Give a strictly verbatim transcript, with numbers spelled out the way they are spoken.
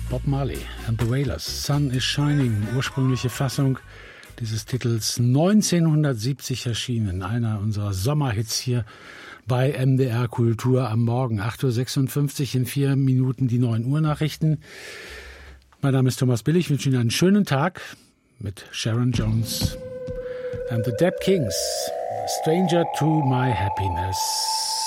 Bob Marley and the Wailers, Sun is Shining, ursprüngliche Fassung dieses Titels neunzehnhundertsiebzig erschienen, einer unserer Sommerhits hier bei M D R Kultur am Morgen. acht Uhr sechsundfünfzig, in vier Minuten die neun Uhr Nachrichten. Mein Name ist Thomas Billig, ich wünsche Ihnen einen schönen Tag mit Sharon Jones and the Dead Kings, Stranger to My Happiness.